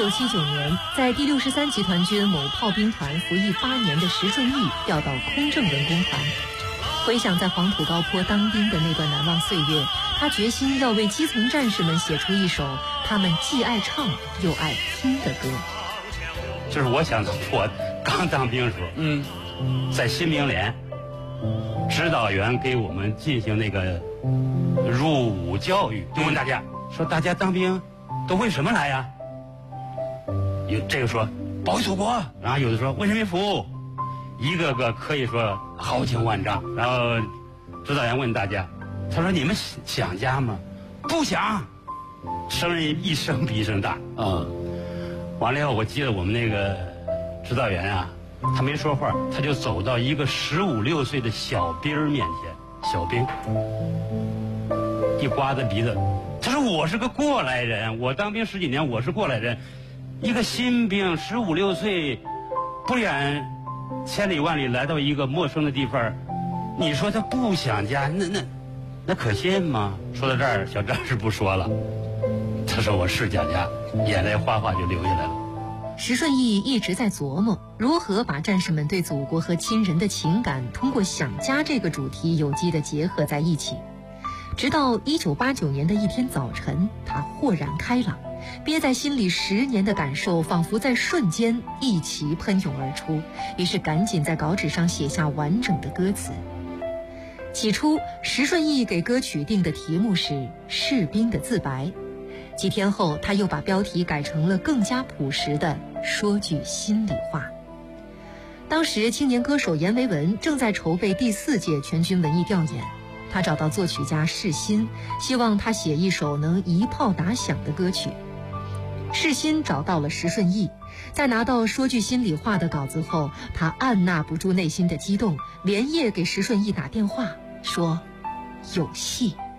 1979年，在第63集团军某炮兵团服役8年的石顺义调到空政文工团。回想在黄土高坡当兵的那段难忘岁月，他决心要为基层战士们写出一首他们既爱唱又爱听的歌。 就是我想我刚当兵的时候，在新兵连，指导员给我们进行那个入伍教育，就问大家说：“大家当兵都为什么来呀？”有这个说保卫祖国，然后有的说为人民服务，一个个可以说豪情万丈。然后指导员问大家，他说：“你们想家吗？”不想。声音一声比一声大啊！完了以后，我记得我们那个指导员啊，他没说话，他就走到一个15、16岁的小兵面前，小兵一刮他鼻子，他说：“我是个过来人，我当兵10几年，我是过来人。一个新兵15、16岁，不远千里万里来到一个陌生的地方，你说他不想家，那可信吗？”说到这儿，小战士不说了，他说：“我是想家。”眼泪哗哗就流下来了。 石顺义一直在琢磨如何把战士们对祖国和亲人的情感通过想家这个主题有机地结合在一起。直到1989年的一天早晨，他豁然开朗，憋在心里10年的感受仿佛在瞬间一齐喷涌而出，于是赶紧在稿纸上写下完整的歌词。起初，石顺义给歌曲定的题目是《士兵的自白》，几天后他又把标题改成了更加朴实的《说句心里话》。当时青年歌手阎维文正在筹备第4届全军文艺调研，他找到作曲家世新，希望他写一首能一炮打响的歌曲。世新找到了石顺义，在拿到《说句心里话》的稿子后，他按捺不住内心的激动，连夜给石顺义打电话说有戏。